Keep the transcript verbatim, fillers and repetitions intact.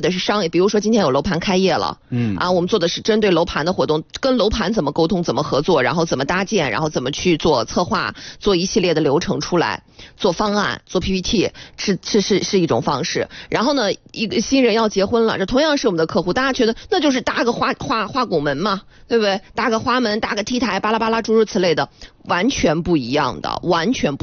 的是商业，比如说今天有楼盘开业了，嗯啊，我们做的是针对楼盘的活动，跟楼盘怎么沟通，怎么合作，然后怎么搭建，然后怎么去做策划，做一系列的流程出来，做方案，做 P P T， 是是是是一种方式。然后呢，一个新人要结婚了，这同样是我们的客户，大家觉得那就是搭个花花花拱门嘛，对不对？搭个花门，搭个 T 台，巴拉巴拉诸如此类的，完全不一样的，完全不。